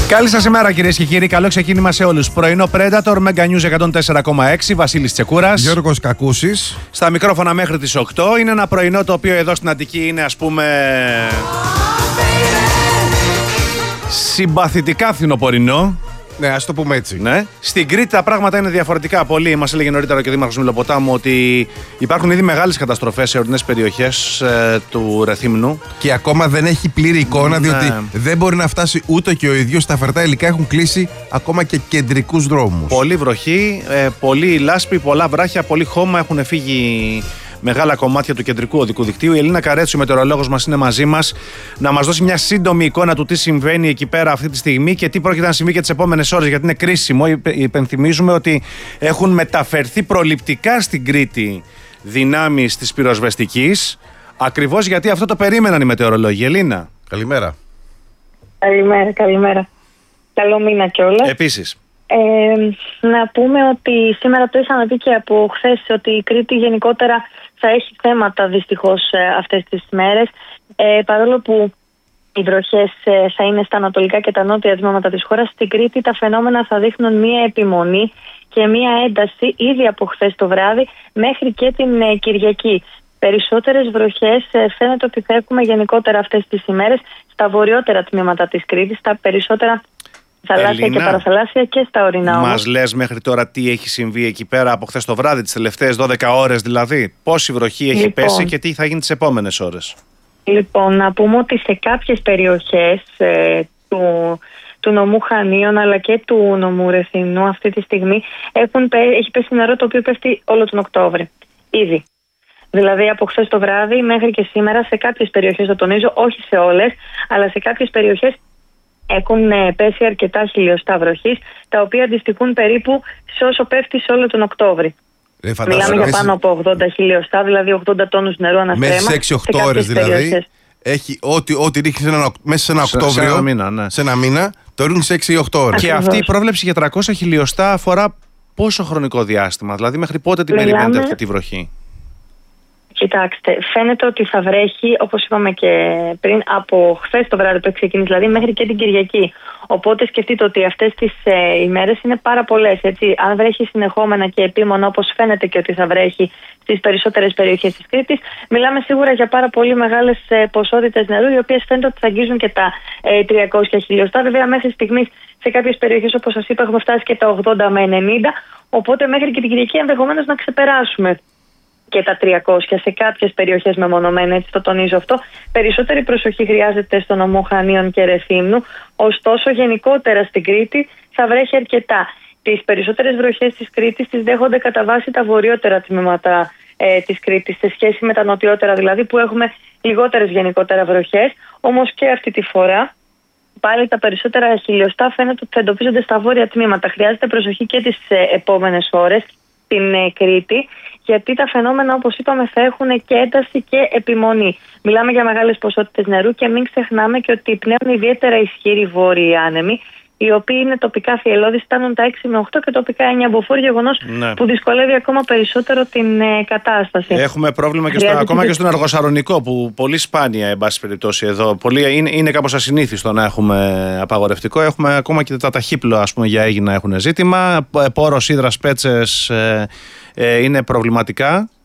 Καλή σας ημέρα, κυρίες και κύριοι. Καλό ξεκίνημα σε όλους. Πρωινό Predator, Mega News 104,6. Βασίλης Τσεκούρας. Γιώργος Κακούσης. Στα μικρόφωνα μέχρι τις 8. Είναι ένα πρωινό το οποίο εδώ στην Αττική είναι, ας πούμε, συμπαθητικά φθινοπορεινό. Ναι, ας το πούμε έτσι. Ναι. Στην Κρήτη τα πράγματα είναι διαφορετικά πολύ. Μας έλεγε νωρίτερα και ο Δήμαρχος Μιλοποτάμου ότι υπάρχουν ήδη μεγάλες καταστροφές σε ορεινές περιοχές του Ρεθύμνου. Και ακόμα δεν έχει πλήρη εικόνα, Ναι. διότι δεν μπορεί να φτάσει ούτε και ο ίδιος. Τα φερτά υλικά έχουν κλείσει ακόμα και κεντρικούς δρόμους. Πολύ βροχή, πολύ λάσπη, πολλά βράχια, πολύ χώμα. Έχουν φύγει μεγάλα κομμάτια του κεντρικού οδικού δικτύου. Η Ελίνα Καρέτσου, η μετεωρολόγος μας, είναι μαζί μας να μας δώσει μια σύντομη εικόνα του τι συμβαίνει εκεί πέρα αυτή τη στιγμή και τι πρόκειται να συμβεί και τις επόμενες ώρες, γιατί είναι κρίσιμο. Υπενθυμίζουμε ότι έχουν μεταφερθεί προληπτικά στην Κρήτη δυνάμεις της πυροσβεστικής, ακριβώς γιατί αυτό το περίμεναν οι μετεωρολόγοι. Ελίνα. Καλημέρα. Καλημέρα. Καλό μήνα κιόλας. Επίσης. Να πούμε ότι σήμερα το είχαμε πει και από χθες ότι η Κρήτη γενικότερα θα έχει θέματα δυστυχώς αυτές τις μέρες, παρόλο που οι βροχές θα είναι στα ανατολικά και τα νότια τμήματα της χώρας. Στην Κρήτη τα φαινόμενα θα δείχνουν μία επιμονή και μία ένταση ήδη από χθες το βράδυ μέχρι και την Κυριακή. Περισσότερες βροχές φαίνεται ότι θα έχουμε γενικότερα αυτές τις ημέρες στα βορειότερα τμήματα της Κρήτης, τα περισσότερα θαλάσσια, Ελίνα, και παραθαλάσσια και στα ορεινά. Μας λες μέχρι τώρα τι έχει συμβεί εκεί πέρα από χθες το βράδυ, τις τελευταίες 12 ώρες δηλαδή? Πόση βροχή έχει πέσει και τι θα γίνει τις επόμενες ώρες? Λοιπόν, να πούμε ότι σε κάποιες περιοχές του νομού Χανίων αλλά και του νομού Ρεθύμνου αυτή τη στιγμή έχει πέσει νερό το οποίο πέφτει όλο τον Οκτώβρη. Ήδη. Δηλαδή από χθες το βράδυ μέχρι και σήμερα σε κάποιες περιοχές, το τονίζω, όχι σε όλες, αλλά σε κάποιες περιοχές έχουν πέσει αρκετά χιλιοστά βροχής, τα οποία αντιστοιχούν περίπου σε όσο πέφτει σε όλο τον Οκτώβρη. Μιλάμε για πάνω από 80 χιλιοστά, δηλαδή 80 τόνους νερού αναστρέμα. Μέσα σε 6-8 ώρες δηλαδή. Έχει ό,τι ρίχνει μέσα σε ένα Οκτώβριο, σε ένα μήνα, το ρίχνει σε 6-8 ώρες. Και αυτή η πρόβλεψη για 300 χιλιοστά αφορά πόσο χρονικό διάστημα? Δηλαδή μέχρι πότε την περιμένετε αυτή τη βροχή? Κοιτάξτε, φαίνεται ότι θα βρέχει, όπως είπαμε και πριν, από χθες το βράδυ που έχει ξεκινήσει, δηλαδή μέχρι και την Κυριακή. Οπότε σκεφτείτε ότι αυτές τις ημέρες είναι πάρα πολλές. Έτσι. Αν βρέχει συνεχόμενα και επίμονα, όπως φαίνεται και ότι θα βρέχει στις περισσότερες περιοχές της Κρήτης, μιλάμε σίγουρα για πάρα πολύ μεγάλες ποσότητες νερού, οι οποίες φαίνεται ότι θα αγγίζουν και τα 300 χιλιοστά. Βέβαια, μέχρι στιγμής σε κάποιες περιοχές, όπως σας είπα, έχουμε φτάσει και τα 80 με 90. Οπότε μέχρι και την Κυριακή ενδεχομένως να ξεπεράσουμε και τα 300 σε κάποιες περιοχές μεμονωμένα, έτσι το τονίζω αυτό. Περισσότερη προσοχή χρειάζεται στο νομό Χανίων και Ρεθύμνου, ωστόσο γενικότερα στην Κρήτη θα βρέχει αρκετά. Τις περισσότερες βροχές της Κρήτης τις δέχονται κατά βάση τα βορειότερα τμήματα της Κρήτης, σε σχέση με τα νοτιότερα δηλαδή, που έχουμε λιγότερες γενικότερα βροχές. Όμως και αυτή τη φορά πάλι τα περισσότερα χιλιοστά φαίνεται ότι θα εντοπίζονται στα βόρεια τμήματα. Χρειάζεται προσοχή και τις επόμενες ώρες στην Κρήτη, γιατί τα φαινόμενα, όπως είπαμε, θα έχουν και ένταση και επιμονή. Μιλάμε για μεγάλες ποσότητες νερού και μην ξεχνάμε και ότι πνέουν ιδιαίτερα ισχυροί βόρειοι άνεμοι, οι οποίοι είναι τοπικά θυελλώδεις, φτάνουν τα 6 με 8 και τοπικά 9 μποφόρ, γεγονός που δυσκολεύει ακόμα περισσότερο την κατάσταση. Έχουμε πρόβλημα και ακόμα και στον Αργοσαρονικό, που πολύ σπάνια, εν πάση περιπτώσει, εδώ. Είναι κάπως ασυνήθιστο να έχουμε απαγορευτικό. Έχουμε ακόμα και τα ταχύπλοα, ας πούμε, για Αίγινα έχουν ζήτημα. Πόρος, Ύδρας, Πέτσες είναι προβληματικά.